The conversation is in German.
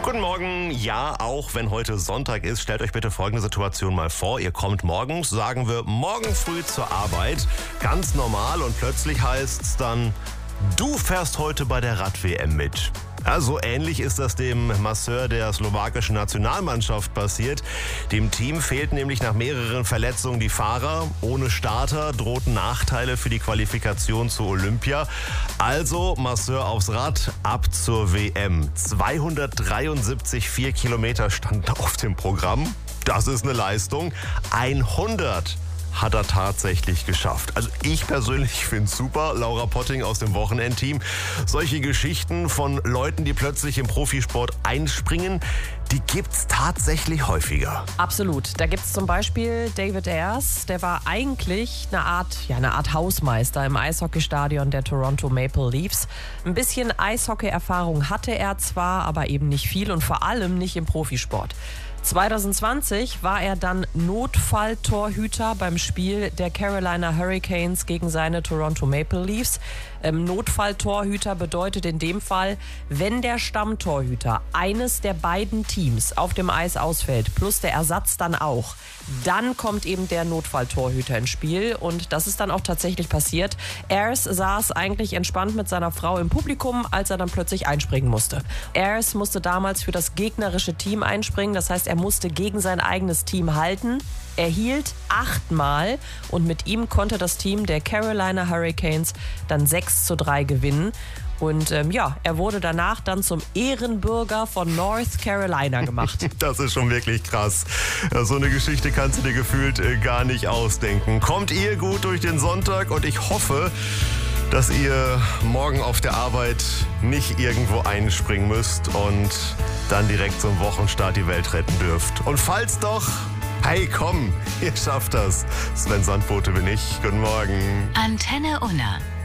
Guten Morgen. Ja, auch wenn heute Sonntag ist, stellt euch bitte folgende Situation mal vor. Ihr kommt morgens, sagen wir, morgen früh zur Arbeit, ganz normal, und plötzlich heißt es dann, du fährst heute bei der Rad-WM mit. Ja, so ähnlich ist das dem Masseur der slowakischen Nationalmannschaft passiert. Dem Team fehlten nämlich nach mehreren Verletzungen die Fahrer. Ohne Starter drohten Nachteile für die Qualifikation zur Olympia. Also Masseur aufs Rad, ab zur WM. 273 Kilometer standen auf dem Programm. Das ist eine Leistung. 100 hat er tatsächlich geschafft. Also ich persönlich finde es super. Laura Potting aus dem Wochenendteam. Solche Geschichten von Leuten, die plötzlich im Profisport einspringen, die gibt's tatsächlich häufiger. Absolut. Da gibt's zum Beispiel David Ayres. Der war eigentlich eine Art Hausmeister im Eishockeystadion der Toronto Maple Leafs. Ein bisschen Eishockey-Erfahrung hatte er zwar, aber eben nicht viel und vor allem nicht im Profisport. 2020 war er dann Notfalltorhüter beim Spiel der Carolina Hurricanes gegen seine Toronto Maple Leafs. Notfalltorhüter bedeutet in dem Fall, wenn der Stammtorhüter eines der beiden Teams auf dem Eis ausfällt, plus der Ersatz dann auch, dann kommt eben der Notfalltorhüter ins Spiel, und das ist dann auch tatsächlich passiert. Ayres saß eigentlich entspannt mit seiner Frau im Publikum, als er dann plötzlich einspringen musste. Ayres musste damals für das gegnerische Team einspringen, das heißt, er musste gegen sein eigenes Team halten. Er hielt 8-mal und mit ihm konnte das Team der Carolina Hurricanes dann 6-3 gewinnen. Und er wurde danach dann zum Ehrenbürger von North Carolina gemacht. Das ist schon wirklich krass. Ja, so eine Geschichte kannst du dir gefühlt gar nicht ausdenken. Kommt ihr gut durch den Sonntag, und ich hoffe, dass ihr morgen auf der Arbeit nicht irgendwo einspringen müsst und dann direkt zum Wochenstart die Welt retten dürft. Und falls doch, hey komm, ihr schafft das. Sven Sandbote bin ich. Guten Morgen. Antenne Unna.